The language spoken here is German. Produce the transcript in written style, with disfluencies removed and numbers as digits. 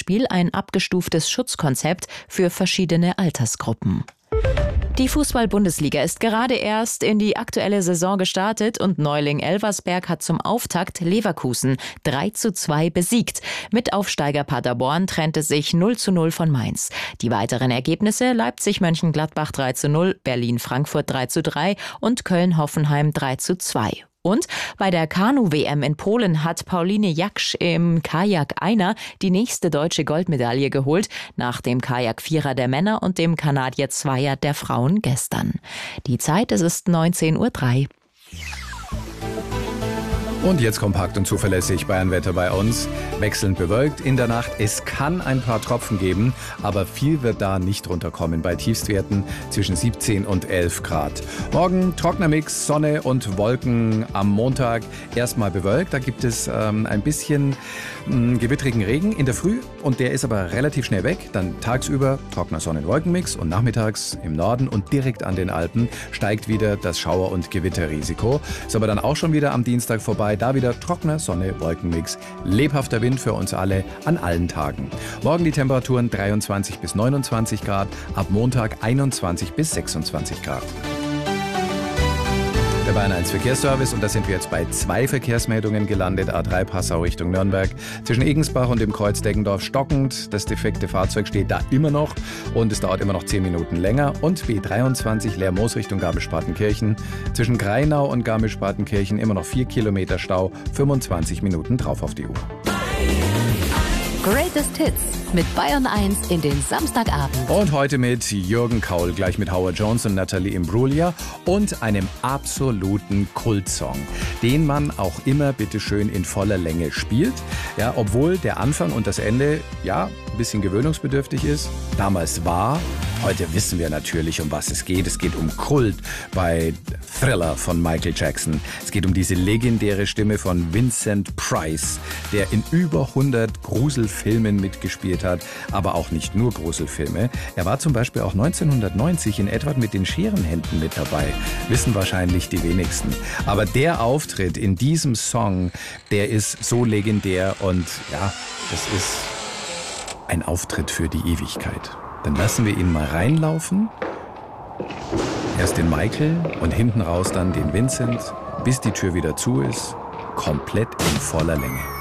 Beispiel ein abgestuftes Schutzkonzept für verschiedene Altersgruppen. Die Fußball-Bundesliga ist gerade erst in die aktuelle Saison gestartet und Neuling Elversberg hat zum Auftakt Leverkusen 3:2 besiegt. Mitaufsteiger Paderborn trennte sich 0:0 von Mainz. Die weiteren Ergebnisse: Leipzig-Mönchengladbach 3:0, Berlin-Frankfurt 3:3 und Köln-Hoffenheim 3:2. Und bei der Kanu-WM in Polen hat Pauline Jaksch im Kajak-Einer die nächste deutsche Goldmedaille geholt, nach dem Kajak-Vierer der Männer und dem Kanadier-Zweier der Frauen gestern. Die Zeit, es ist 19:03 Uhr. Und jetzt kompakt und zuverlässig Bayernwetter bei uns. Wechselnd bewölkt in der Nacht. Es kann ein paar Tropfen geben, aber viel wird da nicht runterkommen. Bei Tiefstwerten zwischen 17 und 11 Grad. Morgen trockener Mix, Sonne und Wolken. Am Montag erstmal bewölkt. Da gibt es ein bisschen gewittrigen Regen in der Früh. Und der ist aber relativ schnell weg. Dann tagsüber trockener Sonnen-Wolken-Mix. Und nachmittags im Norden und direkt an den Alpen steigt wieder das Schauer- und Gewitterrisiko. Ist aber dann auch schon wieder am Dienstag vorbei. Da wieder trockener Sonne-Wolkenmix. Lebhafter Wind für uns alle an allen Tagen. Morgen die Temperaturen 23 bis 29 Grad, ab Montag 21 bis 26 Grad. Der Bayern 1 Verkehrsservice, und da sind wir jetzt bei 2 Verkehrsmeldungen gelandet. A3 Passau Richtung Nürnberg. Zwischen Egensbach und dem Kreuz Deggendorf stockend. Das defekte Fahrzeug steht da immer noch und es dauert immer noch 10 Minuten länger. Und B23 Lermoos Richtung Garmisch-Partenkirchen. Zwischen Greinau und Garmisch-Partenkirchen immer noch 4 Kilometer Stau. 25 Minuten drauf auf die Uhr. Greatest Hits mit Bayern 1 in den Samstagabend. Und heute mit Jürgen Kaul, gleich mit Howard Jones und Nathalie Imbruglia und einem absoluten Kultsong, den man auch immer bitteschön in voller Länge spielt. Ja, obwohl der Anfang und das Ende, ja, ein bisschen gewöhnungsbedürftig ist. Damals war. Heute wissen wir natürlich, um was es geht. Es geht um Kult bei Thriller von Michael Jackson. Es geht um diese legendäre Stimme von Vincent Price, der in über 100 Gruselfilmen mitgespielt hat, aber auch nicht nur Gruselfilme. Er war zum Beispiel auch 1990 in Edward mit den Scherenhänden mit dabei. Wissen wahrscheinlich die wenigsten. Aber der Auftritt in diesem Song, der ist so legendär und ja, das ist ein Auftritt für die Ewigkeit. Dann lassen wir ihn mal reinlaufen. Erst den Michael und hinten raus dann den Vincent, bis die Tür wieder zu ist. Komplett in voller Länge.